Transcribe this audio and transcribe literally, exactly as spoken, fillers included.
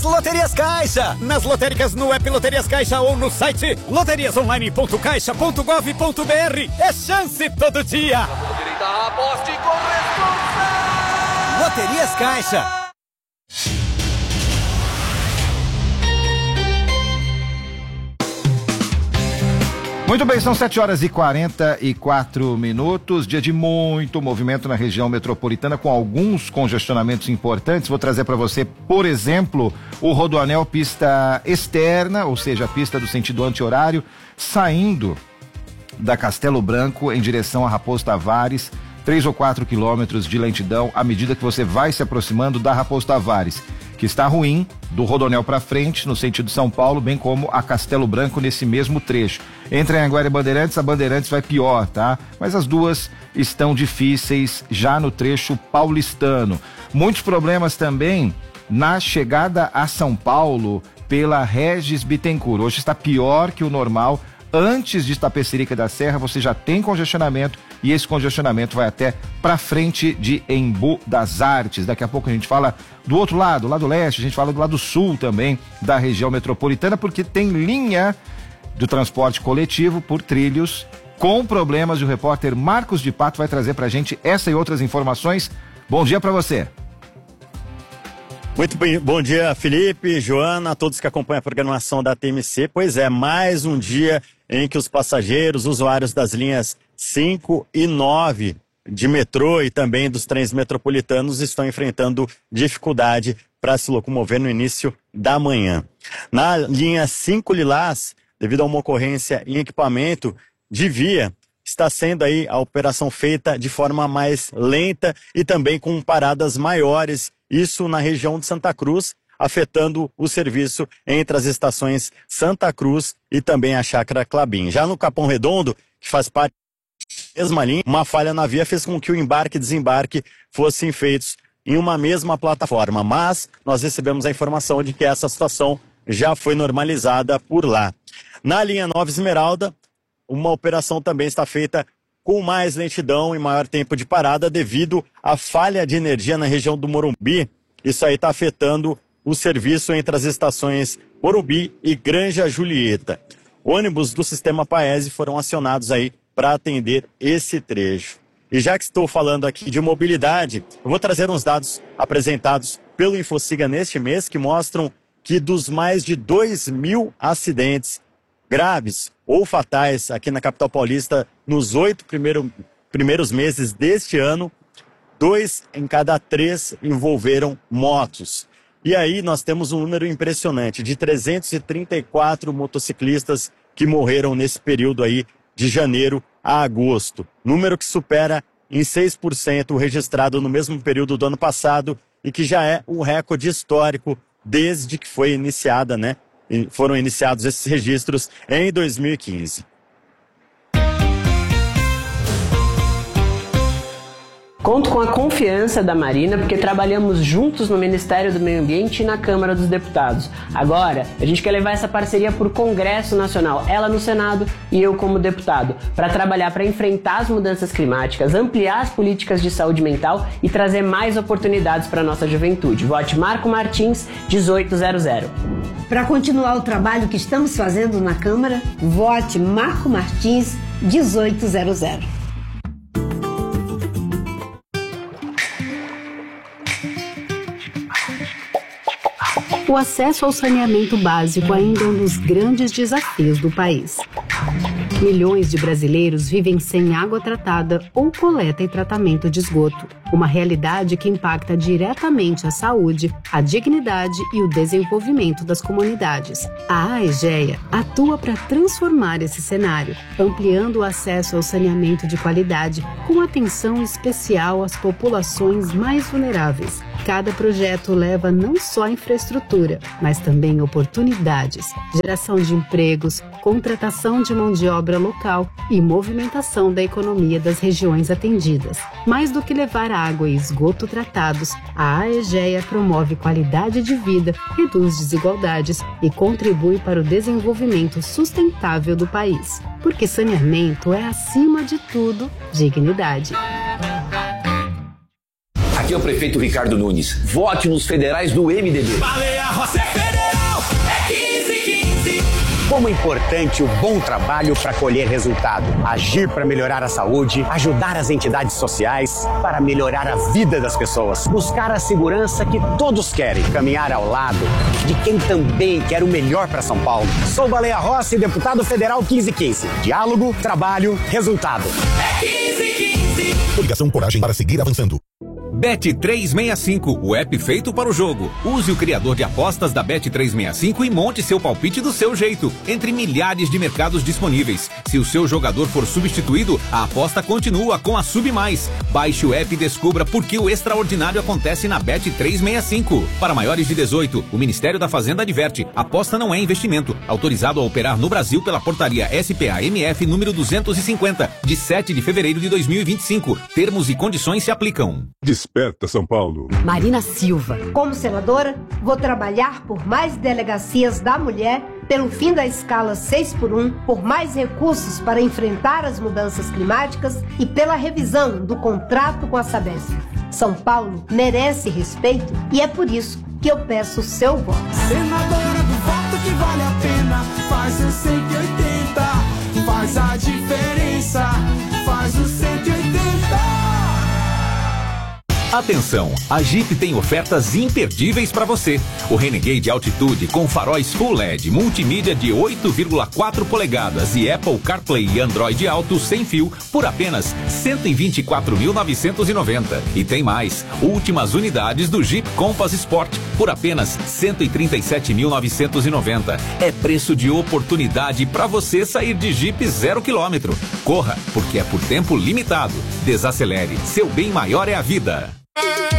Loterias Caixa. Nas lotéricas, no app Loterias Caixa ou no site loterias online ponto caixa ponto gov ponto br. É chance todo dia. Direita, aposte com responsa. Loterias Caixa. Muito bem, são sete horas e quarenta e quatro minutos, dia de muito movimento na região metropolitana, com alguns congestionamentos importantes. Vou trazer para você, por exemplo, o Rodoanel pista externa, ou seja, a pista do sentido anti-horário, saindo da Castelo Branco em direção a Raposo Tavares, três ou quatro quilômetros de lentidão à medida que você vai se aproximando da Raposo Tavares, que está ruim do Rodoanel para frente, no sentido São Paulo, bem como a Castelo Branco nesse mesmo trecho. Entre Anhanguera e Bandeirantes, a Bandeirantes vai pior, tá? Mas as duas estão difíceis já no trecho paulistano. Muitos problemas também na chegada a São Paulo pela Regis Bittencourt. Hoje está pior que o normal. Antes de Itapecerica da Serra, você já tem congestionamento e esse congestionamento vai até para frente de Embu das Artes. Daqui a pouco a gente fala do outro lado, lado leste, a gente fala do lado sul também da região metropolitana, porque tem linha do transporte coletivo por trilhos com problemas e o repórter Marcos de Pato vai trazer pra gente essa e outras informações. Bom dia para você. Muito bem, bom dia Felipe, Joana, a todos que acompanham a programação da T M C. Pois é, mais um dia em que os passageiros, usuários das linhas cinco e nove de metrô e também dos trens metropolitanos estão enfrentando dificuldade para se locomover no início da manhã. Na linha cinco Lilás, devido a uma ocorrência em equipamento de via, está sendo aí a operação feita de forma mais lenta e também com paradas maiores, isso na região de Santa Cruz, afetando o serviço entre as estações Santa Cruz e também a Chácara Clabin. Já no Capão Redondo, que faz parte da mesma linha, uma falha na via fez com que o embarque e desembarque fossem feitos em uma mesma plataforma, mas nós recebemos a informação de que essa situação já foi normalizada por lá. Na linha nove Esmeralda, uma operação também está feita com mais lentidão e maior tempo de parada devido à falha de energia na região do Morumbi. Isso aí está afetando o serviço entre as estações Morumbi e Granja Julieta. Ônibus do sistema Paese foram acionados aí para atender esse trecho. E já que estou falando aqui de mobilidade, eu vou trazer uns dados apresentados pelo Infociga neste mês que mostram que dos mais de dois mil acidentes graves ou fatais aqui na capital paulista nos oito primeiro, primeiros meses deste ano, dois em cada três envolveram motos. E aí nós temos um número impressionante de trezentos e trinta e quatro motociclistas que morreram nesse período aí de janeiro a agosto. Número que supera em seis por cento o registrado no mesmo período do ano passado e que já é um recorde histórico desde que foi iniciada, né? Foram iniciados esses registros em dois mil e quinze. Conto com a confiança da Marina porque trabalhamos juntos no Ministério do Meio Ambiente e na Câmara dos Deputados. Agora, a gente quer levar essa parceria para o Congresso Nacional, ela no Senado e eu como deputado, para trabalhar para enfrentar as mudanças climáticas, ampliar as políticas de saúde mental e trazer mais oportunidades para a nossa juventude. Vote Marco Martins, dezoito zero zero. Para continuar o trabalho que estamos fazendo na Câmara, vote Marco Martins, dezoito zero zero. O acesso ao saneamento básico ainda é um dos grandes desafios do país. Milhões de brasileiros vivem sem água tratada ou coleta e tratamento de esgoto, uma realidade que impacta diretamente a saúde, a dignidade e o desenvolvimento das comunidades. A AEGEA atua para transformar esse cenário, ampliando o acesso ao saneamento de qualidade, com atenção especial às populações mais vulneráveis. Cada projeto leva não só infraestrutura, mas também oportunidades, geração de empregos, contratação de mão de obra local e movimentação da economia das regiões atendidas. Mais do que levar água e esgoto tratados, a AEGEA promove qualidade de vida, reduz desigualdades e contribui para o desenvolvimento sustentável do país. Porque saneamento é, acima de tudo, dignidade. Aqui é o prefeito Ricardo Nunes. Vote nos federais do M D B. Baleia Rosé! como é importante o bom trabalho para colher resultado. Agir para melhorar a saúde, ajudar as entidades sociais para melhorar a vida das pessoas. Buscar a segurança que todos querem. Caminhar ao lado de quem também quer o melhor para São Paulo. Sou Baleia Rossi, deputado federal quinze quinze. Diálogo, trabalho, resultado. É quinze quinze. Coligação Coragem para seguir avançando. Bet trezentos e sessenta e cinco, o app feito para o jogo. Use o criador de apostas da Bet trezentos e sessenta e cinco e monte seu palpite do seu jeito, entre milhares de mercados disponíveis. Se o seu jogador for substituído, a aposta continua com a Sub Mais. Baixe o app e descubra por que o extraordinário acontece na Bet trezentos e sessenta e cinco. Para maiores de dezoito, o Ministério da Fazenda adverte: aposta não é investimento. Autorizado a operar no Brasil pela portaria S P A M F número duzentos e cinquenta, de sete de fevereiro de dois mil e vinte e cinco. Termos e condições se aplicam. Desperta São Paulo. Marina Silva. Como senadora, vou trabalhar por mais delegacias da mulher, pelo fim da escala seis por um, por mais recursos para enfrentar as mudanças climáticas e pela revisão do contrato com a Sabesp. São Paulo merece respeito e é por isso que eu peço o seu voto. Senadora do voto que vale a pena, faz o cento e oitenta, faz a diferença, faz o cento e oitenta. Atenção, a Jeep tem ofertas imperdíveis para você. O Renegade Altitude com faróis Full L E D, multimídia de oito vírgula quatro polegadas e Apple CarPlay e Android Auto sem fio por apenas cento e vinte e quatro mil novecentos e noventa. E tem mais, últimas unidades do Jeep Compass Sport por apenas cento e trinta e sete mil novecentos e noventa. É preço de oportunidade para você sair de Jeep zero quilômetro. Corra, porque é por tempo limitado. Desacelere, seu bem maior é a vida.